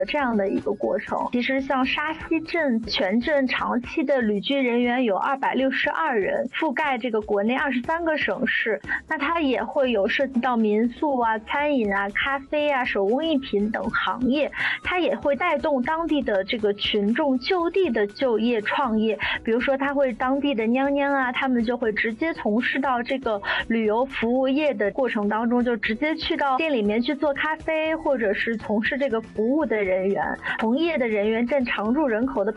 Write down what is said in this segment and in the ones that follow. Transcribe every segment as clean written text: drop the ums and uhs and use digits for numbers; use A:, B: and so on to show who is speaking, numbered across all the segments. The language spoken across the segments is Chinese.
A: 这样的一个过程。其实像沙溪镇全镇长期的旅居人员有262人，覆盖这个国内23个省市。那它也会有涉及到民宿啊、餐饮啊、咖啡啊、手工艺品等行业，它也会带动当地的这个群众就地的就业创业。比如说它会当地的娘娘啊，他们就会直接从事到这个旅游服务业的过程当中，就直接去到店里面去做咖啡，或者是从事这个服务的人员，从业的人员占常住人口的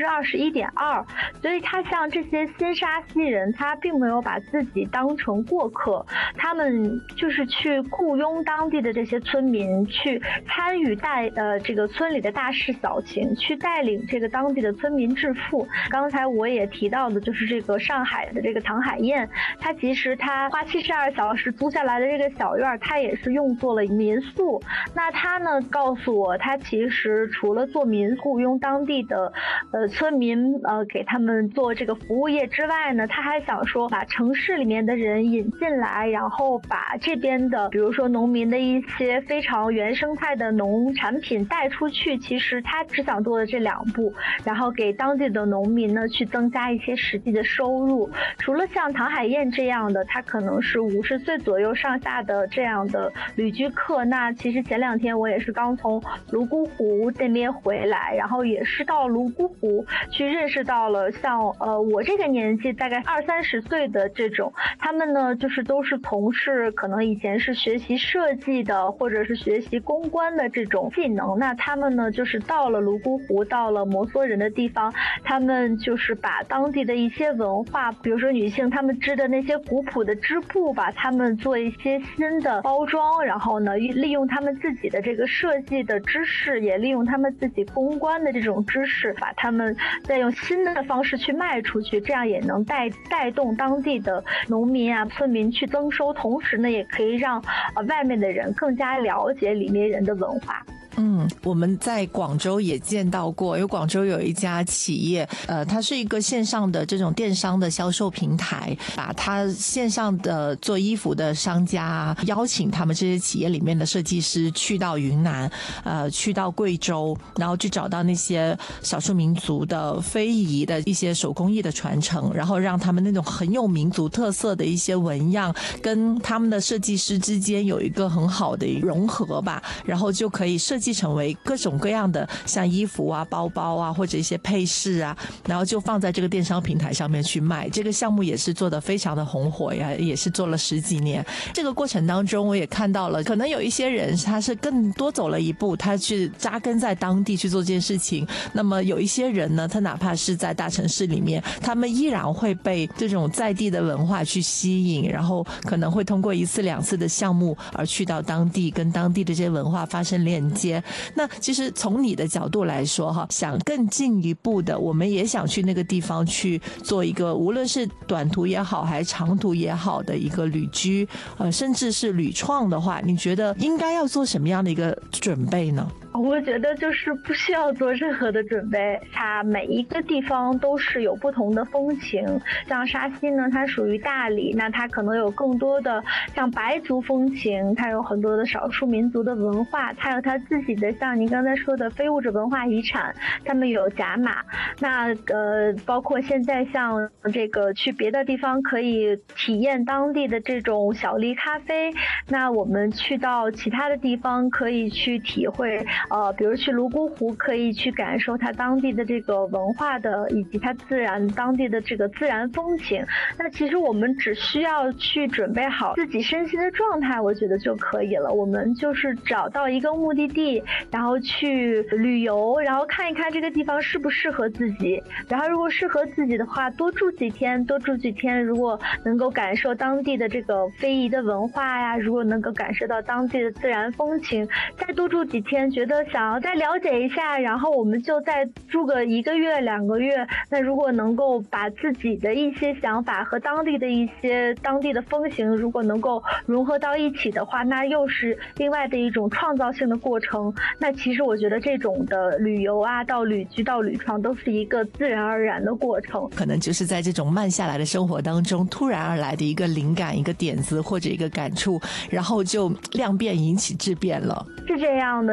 A: 21.2%。所以他像这些新沙溪人，他并没有把自己当成过客，他们就是去雇佣当地的这些村民，去参与这个村里的大事小情，去带领这个当地的村民致富。刚才我也提到的就是这个上海的这个唐海燕，他其实他花72小时租下来的这个小院，他也是用作了民宿。那他呢告诉我，他其实除了做民宿，用当地的村民给他们做这个服务业之外呢，他还想说把城市里面的人引进来，然后把这边的比如说农民的一些非常原生态的农产品带出去。其实他只想做的这2步，然后给当地的农民呢去增加一些实际的收入。除了像唐海燕这样的，他可能是50岁左右上下的这样的旅居客。那其实前2天我也是刚从泸沽湖那边回来，然后也是到泸沽湖去认识到了像我这个年纪大概20-30岁的这种，他们呢就是都是从事可能以前是学习设计的，或者是学习公关的这种技能。那他们呢就是到了泸沽湖，到了摩梭人的地方，他们就是把当地的一些文化，比如说女性她们织的那些古朴的织布，把他们做一些新的包装，然后呢利用他们自己的这个设计的知识，也利用他们自己公关的这种知识，把他们再用新的方式去卖出去，这样也能带动当地的农民啊、村民去增收，同时呢也可以让外面的人更加了解里面人的文化。
B: 我们在广州也见到过，因为广州有一家企业，它是一个线上的这种电商的销售平台，把它线上的做衣服的商家邀请他们这些企业里面的设计师去到云南，去到贵州，然后去找到那些少数民族的非遗的一些手工艺的传承，然后让他们那种很有民族特色的一些纹样跟他们的设计师之间有一个很好的融合吧，然后就可以设计成为各种各样的像衣服啊、包包啊，或者一些配饰啊，然后就放在这个电商平台上面去卖。这个项目也是做得非常的红火呀，也是做了10几年。这个过程当中我也看到了，可能有一些人他是更多走了一步，他去扎根在当地去做这件事情。那么有一些人呢，他哪怕是在大城市里面，他们依然会被这种在地的文化去吸引，然后可能会通过1次2次的项目而去到当地，跟当地的这些文化发生链接。那其实从你的角度来说哈，想更进一步的，我们也想去那个地方去做一个无论是短途也好还是长途也好的一个旅居，甚至是旅创的话，你觉得应该要做什么样的一个准备呢？
A: 我觉得就是不需要做任何的准备，它每一个地方都是有不同的风情。像沙溪呢，它属于大理，那它可能有更多的像白族风情，它有很多的少数民族的文化，它有它自己的像您刚才说的非物质文化遗产，他们有甲马。那包括现在像这个去别的地方可以体验当地的这种小粒咖啡，那我们去到其他的地方可以去体会比如去泸沽湖可以去感受它当地的这个文化的以及它当地的这个自然风情。那其实我们只需要去准备好自己身心的状态，我觉得就可以了。我们就是找到一个目的地，然后去旅游，然后看一看这个地方适不适合自己，然后如果适合自己的话多住几天，如果能够感受当地的这个非遗的文化呀，如果能够感受到当地的自然风情，再多住几天，觉得想要再了解一下，然后我们就再住个1个月2个月。那如果能够把自己的一些想法和当地的一些当地的风情如果能够融合到一起的话，那又是另外的一种创造性的过程。那其实我觉得这种的旅游啊，到旅居到旅创都是一个自然而然的过程，
B: 可能就是在这种慢下来的生活当中突然而来的一个灵感、一个点子或者一个感触，然后就量变引起质变了。
A: 是这样的，我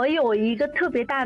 A: 我有一个特别大